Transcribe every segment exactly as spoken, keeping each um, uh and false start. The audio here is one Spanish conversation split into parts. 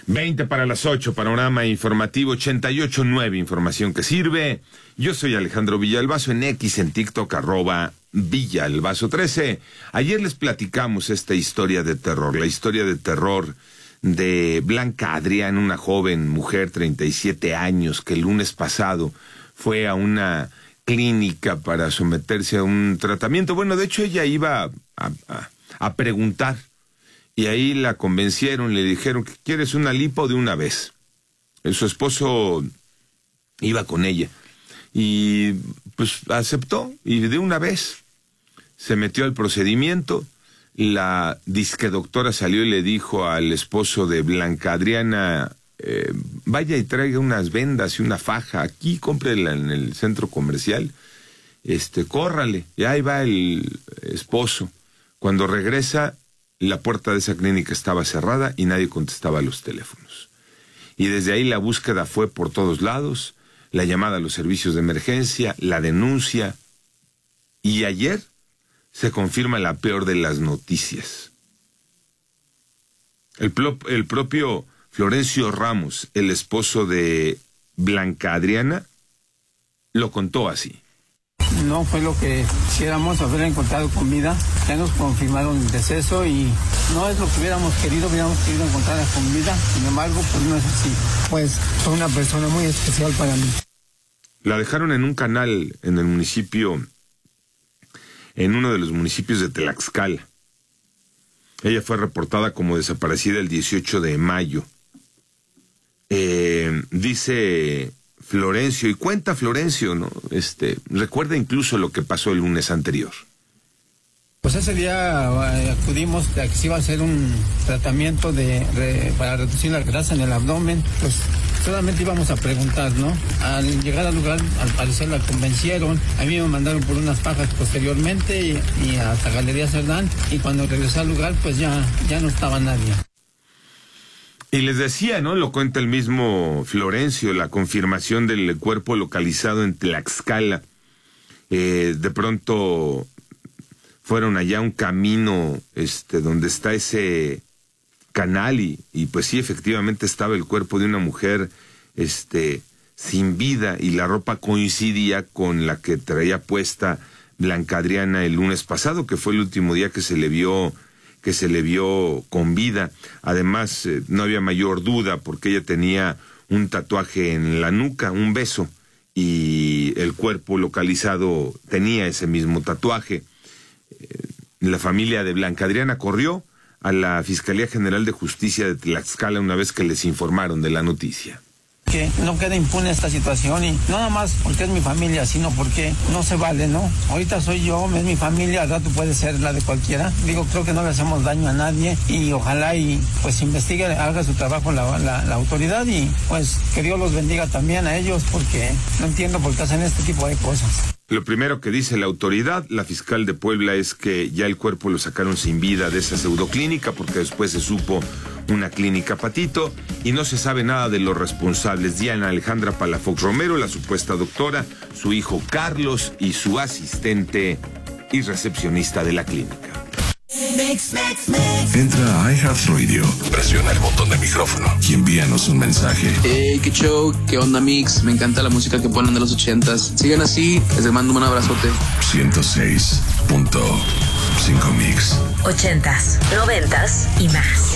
veinte para las ocho, panorama informativo ochenta y ocho punto nueve, información que sirve. Yo soy Alejandro Villalbazo, en X, en TikTok, arroba Villalbazo trece. Ayer les platicamos esta historia de terror, la historia de terror de Blanca Adriana, una joven mujer, treinta y siete años, que el lunes pasado fue a una clínica para someterse a un tratamiento. Bueno, de hecho ella iba a, a, a preguntar. Y ahí la convencieron, le dijeron que quieres una lipo de una vez. Su esposo iba con ella. Y pues aceptó, y de una vez se metió al procedimiento. La disque doctora salió y le dijo al esposo de Blanca Adriana, eh, vaya y traiga unas vendas y una faja, aquí cómprela en el centro comercial, este, córrale. Y ahí va el esposo. Cuando regresa, la puerta de esa clínica estaba cerrada y nadie contestaba los teléfonos. Y desde ahí la búsqueda fue por todos lados, la llamada a los servicios de emergencia, la denuncia. Y ayer se confirma la peor de las noticias. El, el propio Florencio Ramos, el esposo de Blanca Adriana, lo contó así. No fue lo que quisiéramos, haber encontrado con vida. Ya nos confirmaron el deceso y no es lo que hubiéramos querido, hubiéramos querido encontrarla con vida. Sin embargo, pues no es así. Pues fue una persona muy especial para mí. La dejaron en un canal en el municipio, en uno de los municipios de Tlaxcala. Ella fue reportada como desaparecida el dieciocho de mayo. Eh, dice Florencio, y cuenta Florencio, ¿no? Este, recuerda incluso lo que pasó el lunes anterior. Pues ese día eh, acudimos a que se iba a hacer un tratamiento de, de para reducir la grasa en el abdomen. Pues solamente íbamos a preguntar, ¿no? Al llegar al lugar, al parecer la convencieron. A mí me mandaron por unas fajas posteriormente y, y hasta Galería Cerdán. Y cuando regresé al lugar, pues ya, ya no estaba nadie. Y les decía, ¿no? Lo cuenta el mismo Florencio, la confirmación del cuerpo localizado en Tlaxcala. Eh, de pronto fueron allá a un camino este, donde está ese canal y, y pues sí, efectivamente estaba el cuerpo de una mujer este, sin vida y la ropa coincidía con la que traía puesta Blanca Adriana el lunes pasado, que fue el último día que se le vio que se le vio con vida. Además, eh, no había mayor duda porque ella tenía un tatuaje en la nuca, un beso, y el cuerpo localizado tenía ese mismo tatuaje. Eh, la familia de Blanca Adriana corrió a la Fiscalía General de Justicia de Tlaxcala una vez que les informaron de la noticia. Que no quede impune esta situación y no nada más porque es mi familia, sino porque no se vale, ¿no? Ahorita soy yo, es mi familia, al rato puede ser la de cualquiera. Digo, creo que no le hacemos daño a nadie y ojalá y pues investigue, haga su trabajo la, la, la autoridad y pues que Dios los bendiga también a ellos porque no entiendo por qué hacen este tipo de cosas. Lo primero que dice la autoridad, la fiscal de Puebla, es que ya el cuerpo lo sacaron sin vida de esa pseudoclínica porque después se supo una clínica patito y no se sabe nada de los responsables. Diana Alejandra Palafox Romero, la supuesta doctora, su hijo Carlos y su asistente y recepcionista de la clínica. Mix, mix, mix. Entra a iHeartRadio, presiona el botón de micrófono y envíanos un mensaje. Hey, qué show, qué onda, Mix. Me encanta la música que ponen de los ochentas. Sigan así, les mando un abrazote. ciento seis punto cinco Mix. Ochentas, noventas y más.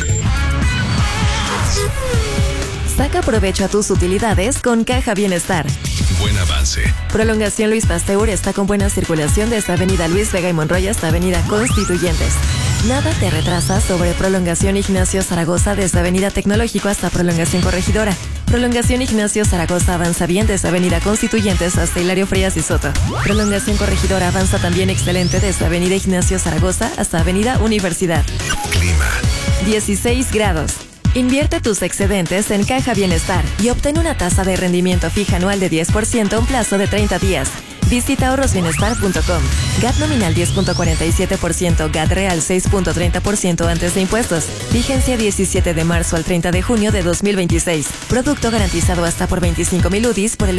Saca provecho a tus utilidades con Caja Bienestar. Buen avance. Prolongación Luis Pasteur está con buena circulación desde Avenida Luis Vega y Monroy hasta Avenida Constituyentes. Nada te retrasa sobre Prolongación Ignacio Zaragoza desde Avenida Tecnológico hasta Prolongación Corregidora. Prolongación Ignacio Zaragoza avanza bien desde Avenida Constituyentes hasta Hilario Frías y Soto. Prolongación Corregidora avanza también excelente desde Avenida Ignacio Zaragoza hasta Avenida Universidad. Clima. dieciséis grados. Invierte tus excedentes en Caja Bienestar y obtén una tasa de rendimiento fija anual de diez por ciento a un plazo de treinta días. Visita ahorros bienestar punto com. G A T nominal diez punto cuarenta y siete por ciento, G A T real seis punto treinta por ciento antes de impuestos. Vigencia diecisiete de marzo al treinta de junio de dos mil veintiséis. Producto garantizado hasta por veinticinco mil U D Is por el